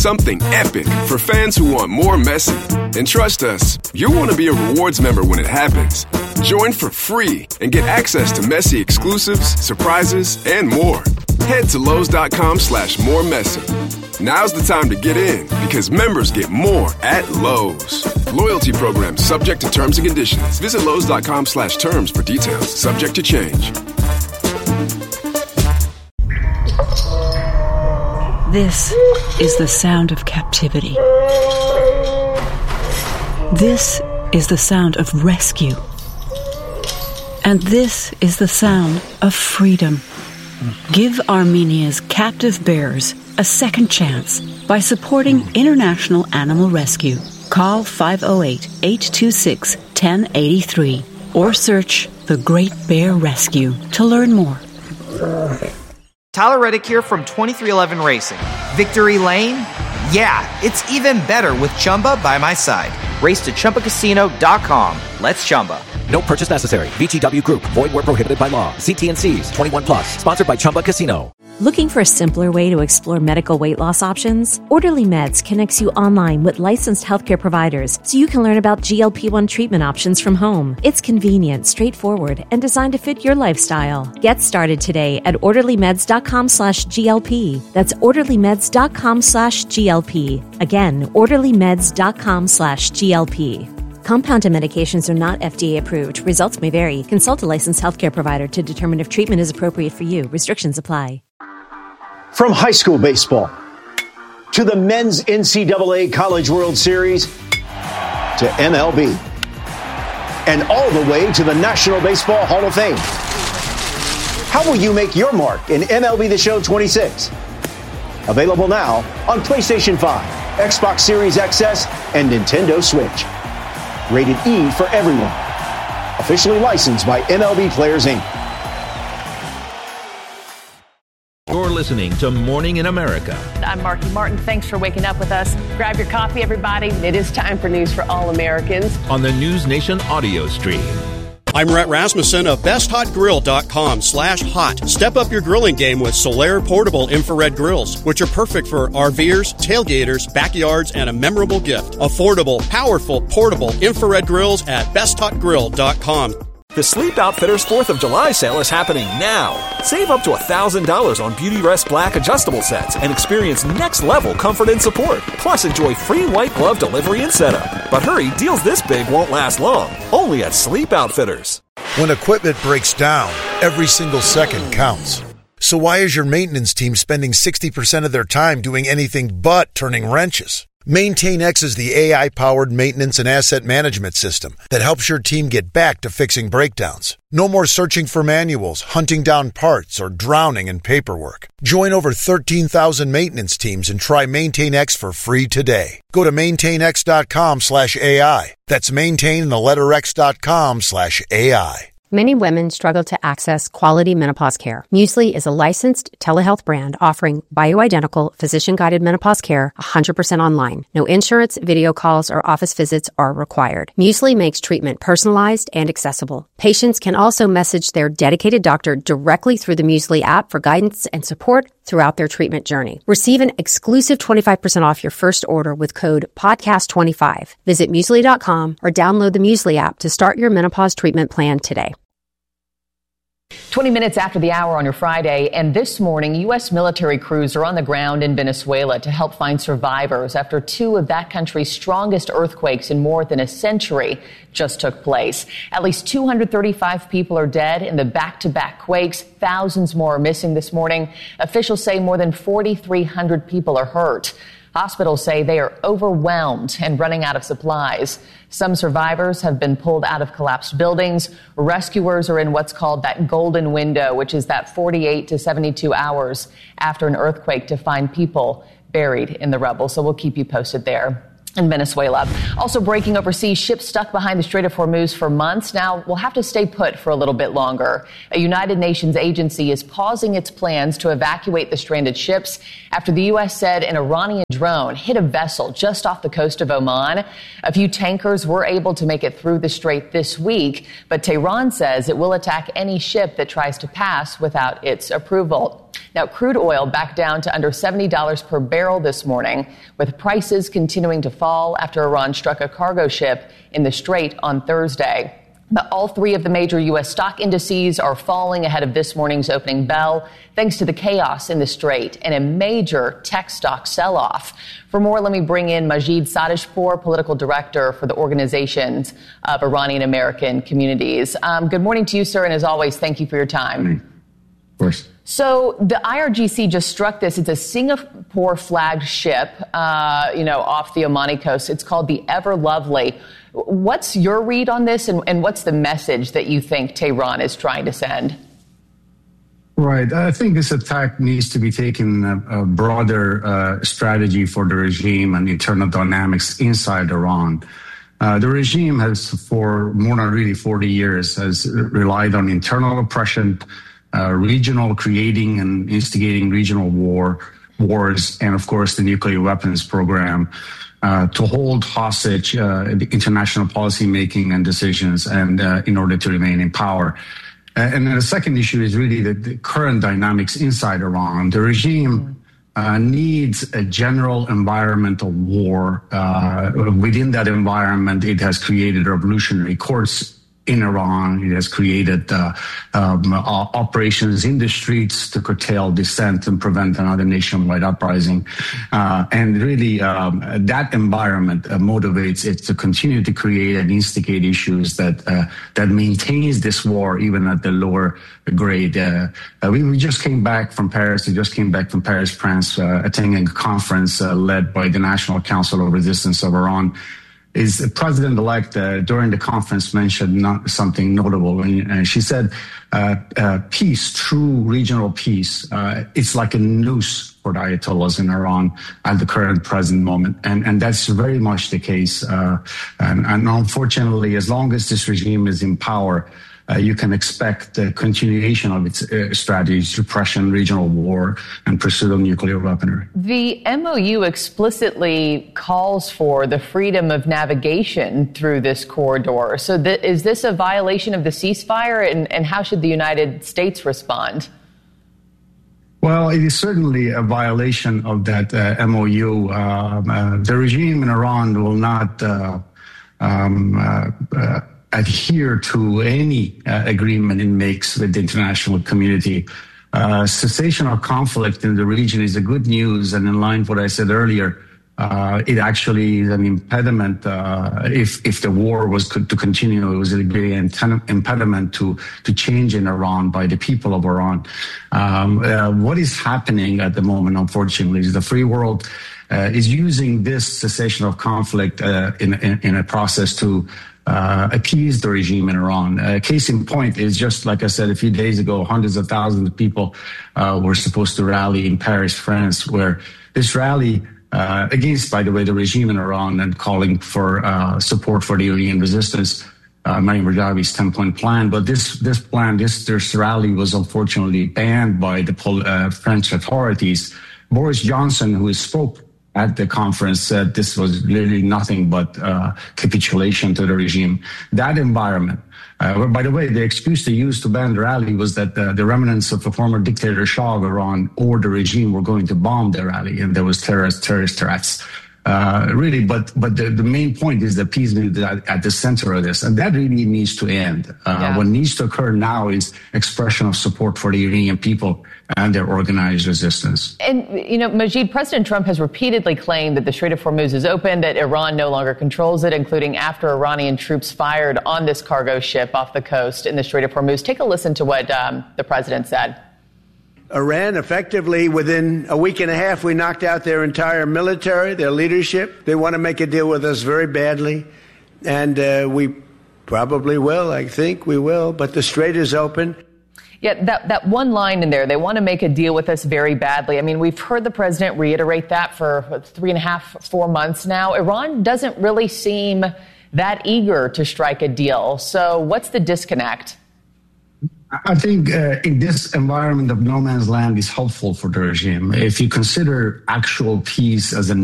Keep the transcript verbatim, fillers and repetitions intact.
something epic for fans who want more Messi. And trust us, you'll want to be a rewards member when it happens. Join for free and get access to Messi exclusives, surprises, and more. Head to Lowe's.com slash more Messi. Now's the time to get in because members get more at Lowe's. Loyalty program subject to terms and conditions. Visit Lowe's.com slash terms for details. Subject to change. This is the sound of captivity. This is the sound of rescue. And this is the sound of freedom. Give Armenia's captive bears a second chance by supporting International Animal Rescue. Call five oh eight, eight two six, one oh eight three or search The Great Bear Rescue to learn more. Tyler Reddick here from twenty-three eleven Racing. Victory Lane? Yeah, it's even better with Chumba by my side. Race to Chumba Casino dot com. Let's Chumba. No purchase necessary. V G W Group. Void where prohibited by law. See T and C's. twenty-one plus. Sponsored by Chumba Casino. Looking for a simpler way to explore medical weight loss options? Orderly Meds connects you online with licensed healthcare providers so you can learn about G L P one treatment options from home. It's convenient, straightforward, and designed to fit your lifestyle. Get started today at orderlymeds.com slash GLP. That's orderlymeds.com slash GLP. Again, orderlymeds.com slash GLP. Compounded medications are not F D A approved. Results may vary. Consult a licensed healthcare provider to determine if treatment is appropriate for you. Restrictions apply. From high school baseball to the men's N C double A College World Series to M L B and all the way to the National Baseball Hall of Fame. How will you make your mark in M L B The Show twenty-six? Available now on PlayStation five, Xbox Series X S, and Nintendo Switch. Rated E for everyone. Officially licensed by M L B Players, Incorporated. You're listening to Morning in America. I'm Marky Martin. Thanks for waking up with us. Grab your coffee, everybody. It is time for news for all Americans. On the News Nation audio stream. I'm Rhett Rasmussen of best hot grill dot com slash hot. Step up your grilling game with Solaire portable infrared grills, which are perfect for RVers, tailgaters, backyards, and a memorable gift. Affordable, powerful, portable infrared grills at best hot grill dot com. The Sleep Outfitters fourth of July sale is happening now. Save up to one thousand dollars on Beauty Rest Black adjustable sets and experience next-level comfort and support. Plus, enjoy free white glove delivery and setup. But hurry, deals this big won't last long. Only at Sleep Outfitters. When equipment breaks down, every single second counts. So why is your maintenance team spending sixty percent of their time doing anything but turning wrenches? MaintainX is the A I-powered maintenance and asset management system that helps your team get back to fixing breakdowns. No more searching for manuals, hunting down parts, or drowning in paperwork. Join over thirteen thousand maintenance teams and try MaintainX for free today. Go to maintainx.com slash AI. That's maintain the letter x.com slash AI. Many women struggle to access quality menopause care. Muesli is a licensed telehealth brand offering bioidentical, physician-guided menopause care one hundred percent online. No insurance, video calls, or office visits are required. Muesli makes treatment personalized and accessible. Patients can also message their dedicated doctor directly through the Muesli app for guidance and support throughout their treatment journey. Receive an exclusive twenty-five percent off your first order with code podcast twenty-five. Visit muesli dot com or download the Muesli app to start your menopause treatment plan today. twenty minutes after the hour on your Friday, and this morning, U S military crews are on the ground in Venezuela to help find survivors after two of that country's strongest earthquakes in more than a century just took place. At least two hundred thirty-five people are dead in the back-to-back quakes. Thousands more are missing this morning. Officials say more than forty-three hundred people are hurt. Hospitals say they are overwhelmed and running out of supplies. Some survivors have been pulled out of collapsed buildings. Rescuers are in what's called that golden window, which is that forty-eight to seventy-two hours after an earthquake to find people buried in the rubble. So we'll keep you posted there. in Venezuela. Also breaking overseas, ships stuck behind the Strait of Hormuz for months now will have to stay put for a little bit longer. A United Nations agency is pausing its plans to evacuate the stranded ships after the U S said an Iranian drone hit a vessel just off the coast of Oman. A few tankers were able to make it through the strait this week, but Tehran says it will attack any ship that tries to pass without its approval. Now, crude oil back down to under seventy dollars per barrel this morning, with prices continuing to fall after Iran struck a cargo ship in the Strait on Thursday. But all three of the major U S stock indices are falling ahead of this morning's opening bell, thanks to the chaos in the Strait and a major tech stock sell-off. For more, let me bring in Majid Sadishpour, political director for the Organizations of Iranian American Communities. Um, good morning to you, sir, and as always, thank you for your time. Of course. So the I R G C just struck this. It's a Singapore-flagged ship, uh, you know, off the Omani coast. It's called the Ever Lovely. What's your read on this, and, and what's the message that you think Tehran is trying to send? Right. I think this attack needs to be taken a, a broader uh, strategy for the regime and internal dynamics inside Iran. Uh, the regime has, for more than really forty years, has relied on internal oppression, Uh, regional creating and instigating regional war, wars, and of course the nuclear weapons program uh, to hold hostage uh, the international policy making and decisions, and uh, in order to remain in power. Uh, and then the second issue is really the, the current dynamics inside Iran. The regime uh, needs a general environmental war. Uh, within that environment, it has created revolutionary courts in Iran. It has created uh, um, uh, operations in the streets to curtail dissent and prevent another nationwide uprising. Uh, and really, um, that environment uh, motivates it to continue to create and instigate issues that uh, that maintains this war even at the lower grade. Uh, uh, we, we just came back from Paris. We just came back from Paris, France, uh, attending a conference uh, led by the National Council of Resistance of Iran. Is the president-elect uh, during the conference mentioned not something notable, and, and she said, uh, uh, "Peace, true regional peace, uh, it's like a noose for the Ayatollahs in Iran at the current present moment," and and that's very much the case. Uh, and, and unfortunately, as long as this regime is in power, Uh, you can expect the continuation of its uh, strategies, repression, regional war, and pursuit of nuclear weaponry. The M O U explicitly calls for the freedom of navigation through this corridor. So th- is this a violation of the ceasefire, and, and how should the United States respond? Well, it is certainly a violation of that uh, M O U. Uh, uh, the regime in Iran will not uh, um, uh, uh, adhere to any uh, agreement it makes with the international community. Uh, cessation of conflict in the region is a good news, and in line with what I said earlier, uh, it actually is an impediment. Uh, if if the war was to continue, it was a great impediment to to change in Iran by the people of Iran. Um, uh, what is happening at the moment, unfortunately, is the free world uh, is using this cessation of conflict uh, in, in in a process to Uh, appease the regime in Iran. Uh, case in point is, just like I said a few days ago, hundreds of thousands of people uh, were supposed to rally in Paris, France, where this rally uh, against, by the way, the regime in Iran, and calling for uh, support for the Iranian resistance, uh, Maryam Rajavi's ten-point plan. But this this plan, this, this rally was unfortunately banned by the uh, French authorities. Boris Johnson, who spoke at the conference, said this was really nothing but uh, capitulation to the regime. That environment, uh, by the way, the excuse they used to ban the rally was that uh, the remnants of a former dictator Shah of Iran or the regime were going to bomb the rally, and there was terrorist terrorist threats. Uh, really, but but the, the main point is the appeasement at, at the center of this, and that really needs to end. Uh, yeah. What needs to occur now is expression of support for the Iranian people and their organized resistance. And, you know, Majid, President Trump has repeatedly claimed that the Strait of Hormuz is open, that Iran no longer controls it, including after Iranian troops fired on this cargo ship off the coast in the Strait of Hormuz. Take a listen to what um, the president said. Iran, effectively, within a week and a half, we knocked out their entire military, their leadership. They want to make a deal with us very badly, and uh, we probably will. I think we will, but the strait is open. Yeah, that, that one line in there, they want to make a deal with us very badly. I mean, we've heard the president reiterate that for what, three and a half, four months now. Iran doesn't really seem that eager to strike a deal. So what's the disconnect? I think uh, in this environment of no man's land is helpful for the regime. If you consider actual peace as a